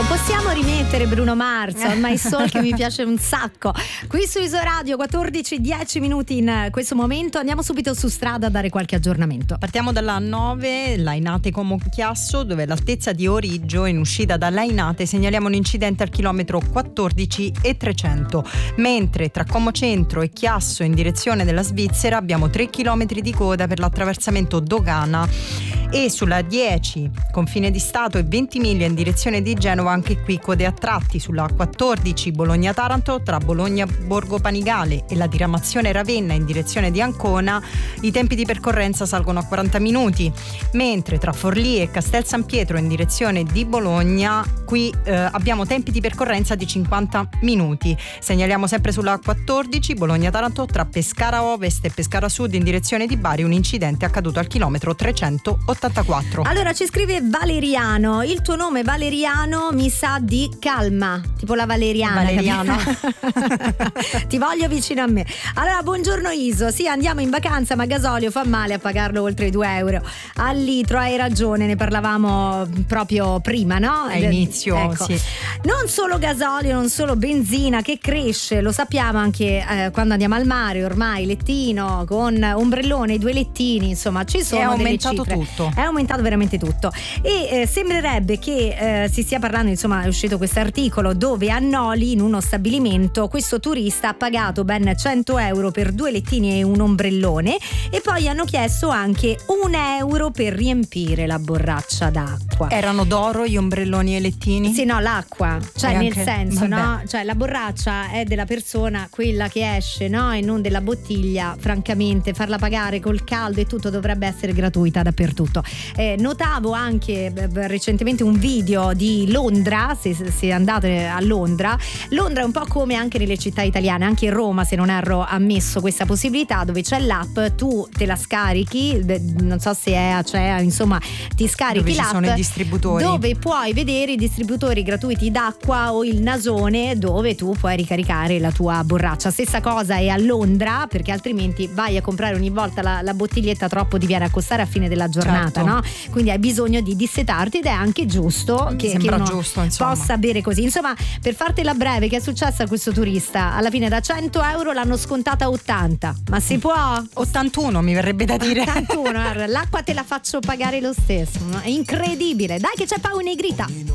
Non possiamo rimettere Bruno Mars, On My Soul, che mi piace un sacco. Qui su Isoradio, 14:10 minuti in questo momento. Andiamo subito su strada a dare qualche aggiornamento. Partiamo dalla A9, Lainate Como Chiasso, dove all'altezza di Origgio, in uscita da Lainate, segnaliamo un incidente al chilometro 14 e 300. Mentre tra Como Centro e Chiasso, in direzione della Svizzera, abbiamo 3 chilometri di coda per l'attraversamento Dogana. E sulla 10, confine di Stato, e Ventimiglia in direzione di Genova, anche qui code a tratti. Sulla 14 Bologna-Taranto, tra Bologna-Borgo Panigale e la diramazione Ravenna in direzione di Ancona, i tempi di percorrenza salgono a 40 minuti. Mentre tra Forlì e Castel San Pietro in direzione di Bologna, qui abbiamo tempi di percorrenza di 50 minuti. Segnaliamo sempre sulla 14 Bologna-Taranto, tra Pescara Ovest e Pescara Sud in direzione di Bari, un incidente accaduto al chilometro 384. Allora ci scrive Valeriano: il tuo nome Valeriano mi sa di calma, tipo la Valeriana. Ti voglio vicino a me. Allora, buongiorno Iso, sì, andiamo in vacanza, ma gasolio fa male a pagarlo oltre i 2 euro al litro. Hai ragione, ne parlavamo proprio prima, no? All'inizio, ecco. sì. Non solo gasolio, non solo benzina che cresce, lo sappiamo anche quando andiamo al mare, ormai lettino con ombrellone, 2 lettini, insomma ci sono è delle aumentato cifre. tutto. È aumentato veramente tutto e sembrerebbe che si stia parlando, insomma è uscito questo articolo dove a Noli, in uno stabilimento, questo turista ha pagato ben 100 euro per 2 lettini e un ombrellone, e poi hanno chiesto anche 1 euro per riempire la borraccia d'acqua. Erano d'oro gli ombrelloni e lettini? Sì, no, l'acqua, cioè E nel anche, senso, vabbè. no? Cioè la borraccia è della persona, quella che esce, no? E non della bottiglia. Francamente, farla pagare col caldo e tutto dovrebbe essere gratuita dappertutto. Notavo anche recentemente un video di Londra, se andate a Londra è un po' come anche nelle città italiane, anche Roma se non erro ha messo questa possibilità, dove c'è l'app, tu te la scarichi, non so se è Acea, insomma ti scarichi dove l'app, ci sono i distributori, dove puoi vedere i distributori gratuiti d'acqua o il nasone, dove tu puoi ricaricare la tua borraccia. Stessa cosa è a Londra, perché altrimenti vai a comprare ogni volta la bottiglietta, troppo ti viene a costare a fine della giornata, certo. no? Quindi hai bisogno di dissetarti ed è anche giusto che uno giusto, possa bere così. Insomma, per fartela breve, che è successo a questo turista? Alla fine da 100 euro l'hanno scontata a 80, ma si può? 81 mi verrebbe da dire. 81, l'acqua te la faccio pagare lo stesso, è incredibile. Dai che c'è Pau Negrita.